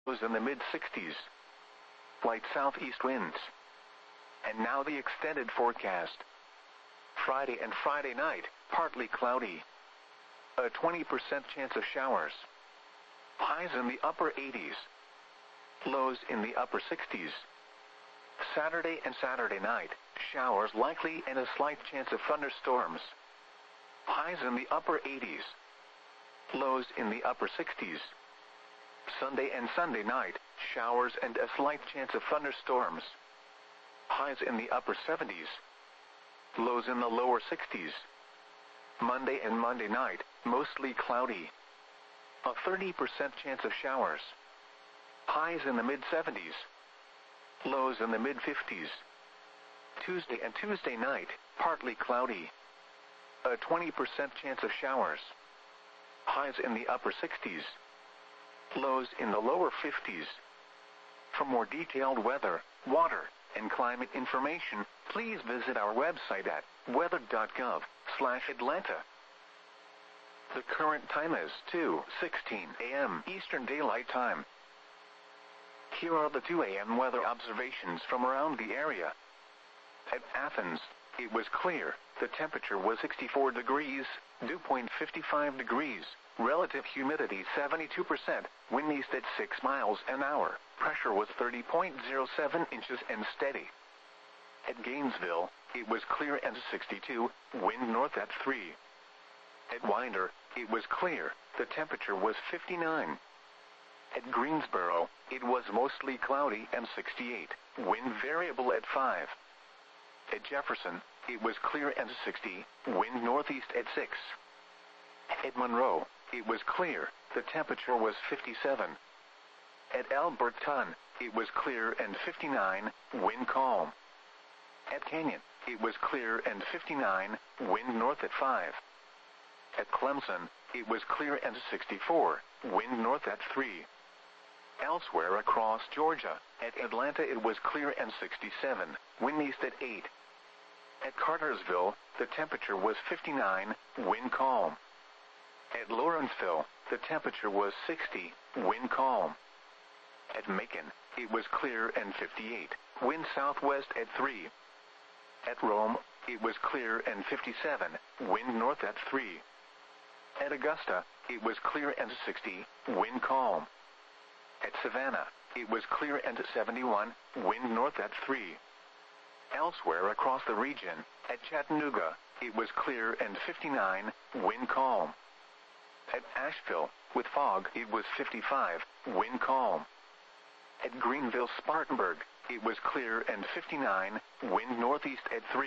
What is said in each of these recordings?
lows in the mid-60s. Light southeast winds. And now the extended forecast. Friday and Friday night, partly cloudy. A 20% chance of showers. Highs in the upper 80s. Lows in the upper 60s. Saturday and Saturday night, showers likely and a slight chance of thunderstorms. Highs in the upper 80s. Lows in the upper 60s. Sunday and Sunday night, showers and a slight chance of thunderstorms. Highs in the upper 70s. Lows in the lower 60s. Monday and Monday night, mostly cloudy. A 30% chance of showers. Highs in the mid-70s. Lows in the mid-50s. Tuesday and Tuesday night, partly cloudy. A 20% chance of showers. Highs in the upper 60s. Lows in the lower 50s. For more detailed weather, water, and climate information, please visit our website at weather.gov/Atlanta. The current time is 2:16 a.m. Eastern Daylight Time. Here are the 2 a.m. weather observations from around the area. At Athens, it was clear. The temperature was 64 degrees, dew point 55 degrees, relative humidity 72%, wind east at 6 miles an hour, pressure was 30.07 inches and steady. At Gainesville, it was clear and 62, wind north at 3. At Winder, it was clear, the temperature was 59. At Greensboro, it was mostly cloudy and 68, wind variable at 5. At Jefferson, it was clear and 60, wind northeast at 6. At Monroe, it was clear, the temperature was 57. At Alberton, it was clear and 59, wind calm. At Canyon, it was clear and 59, wind north at 5. At Clemson, it was clear and 64, wind north at 3. Elsewhere across Georgia, at Atlanta it was clear and 67, wind east at 8. At Cartersville, the temperature was 59, wind calm. At Lawrenceville, the temperature was 60, wind calm. At Macon, it was clear and 58, wind southwest at 3. At Rome, it was clear and 57, wind north at 3. At Augusta, it was clear and 60, wind calm. At Savannah, it was clear and 71, wind north at 3. Elsewhere across the region, at Chattanooga, it was clear and 59, wind calm. At Asheville, with fog, it was 55, wind calm. At Greenville-Spartanburg, it was clear and 59, wind northeast at 3.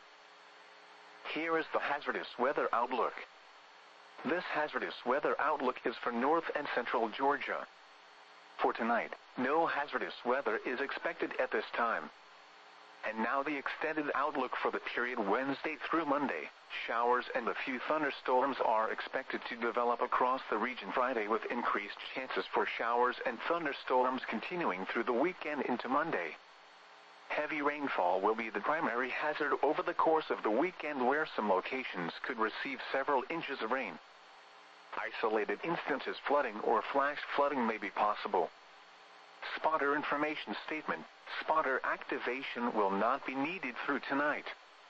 Here is the hazardous weather outlook. This hazardous weather outlook is for north and central Georgia. For tonight, no hazardous weather is expected at this time. And now the extended outlook for the period Wednesday through Monday. Showers and a few thunderstorms are expected to develop across the region Friday, with increased chances for showers and thunderstorms continuing through the weekend into Monday. Heavy rainfall will be the primary hazard over the course of the weekend, where some locations could receive several inches of rain. Isolated instances flooding or flash flooding may be possible. Spotter information statement: spotter activation will not be needed through tonight.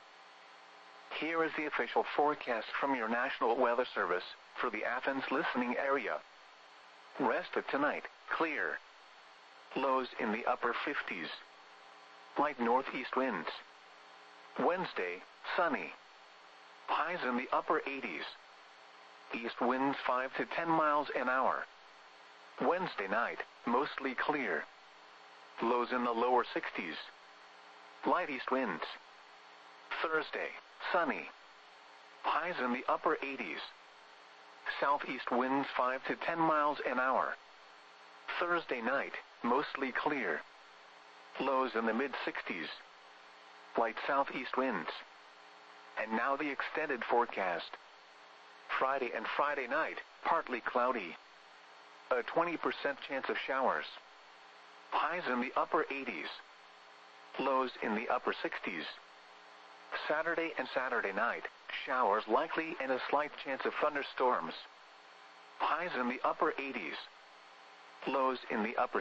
Here is the official forecast from your National Weather Service for the Athens listening area. Rest of tonight, clear. Lows in the upper 50s. Light northeast winds. Wednesday, sunny. Highs in the upper 80s. East winds 5 to 10 miles an hour. Wednesday night, mostly clear. Lows in the lower 60s. Light east winds. Thursday, sunny. Highs in the upper 80s. Southeast winds 5 to 10 miles an hour. Thursday night, mostly clear. Lows in the mid-60s. Light southeast winds. And now the extended forecast. Friday and Friday night, partly cloudy. A 20% chance of showers. Highs in the upper 80s. Lows in the upper 60s. Saturday and Saturday night, showers likely and a slight chance of thunderstorms. Highs in the upper 80s. Lows in the upper